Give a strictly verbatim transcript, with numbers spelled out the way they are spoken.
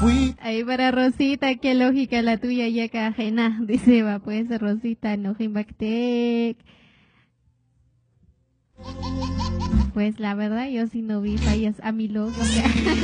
fui. Ahí para Rosita, qué lógica la tuya, ya que ajena, dice, va, pues Rosita, no Jimbactec. Pues la verdad, yo sí no vi fallas a mi loco.